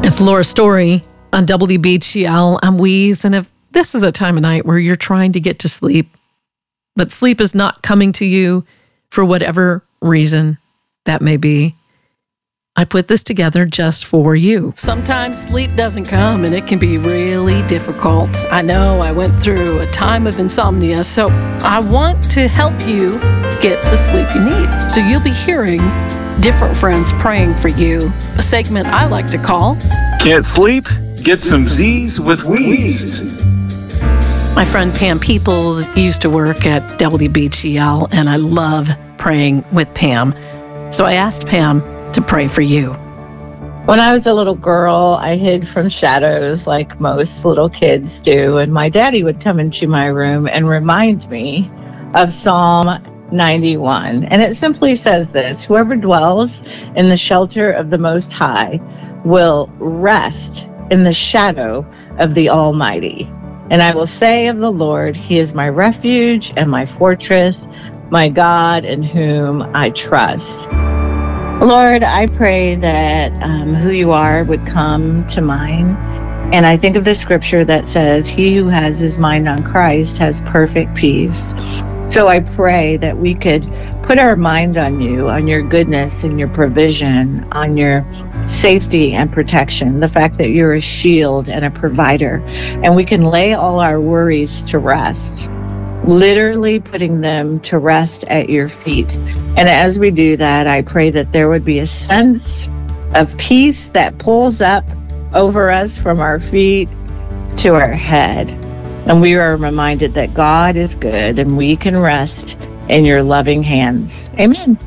It's Laura Story on WBGL. I'm Weeze, and if this is a time of night where you're trying to get to sleep, but sleep is not coming to you for whatever reason that may be, I put this together just for you. Sometimes sleep doesn't come, and it can be really difficult. I know I went through a time of insomnia, so I want to help you get the sleep you need. So you'll be hearing different friends praying for you, a segment I like to call Can't Sleep? Get some Z's with Weeze. My friend Pam Peoples used to work at WBGL, and I love praying with Pam. So I asked Pam to pray for you. When I was a little girl, I hid from shadows like most little kids do, and my daddy would come into my room and remind me of Psalm 91. And it simply says this: whoever dwells in the shelter of the Most High will rest in the shadow of the Almighty. And I will say of the Lord, He is my refuge and my fortress, my God in whom I trust. Lord, I pray that who you are would come to mind. And I think of the scripture that says, he who has his mind on Christ has perfect peace. So I pray that we could put our mind on you, on your goodness and your provision, on your safety and protection, the fact that you're a shield and a provider, and we can lay all our worries to rest, literally putting them to rest at your feet. And as we do that, I pray that there would be a sense of peace that pulls up over us from our feet to our head. And we are reminded that God is good and we can rest in your loving hands. Amen.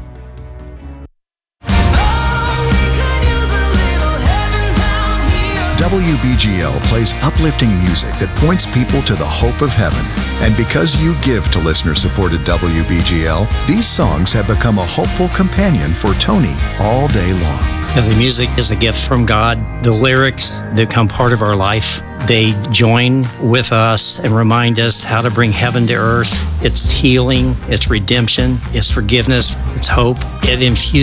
WBGL plays uplifting music that points people to the hope of heaven. And because you give to listener-supported WBGL, these songs have become a hopeful companion for Tony all day long. The music is a gift from God. The lyrics become part of our life. They join with us and remind us how to bring heaven to earth. It's healing, it's redemption, it's forgiveness, it's hope. It infuses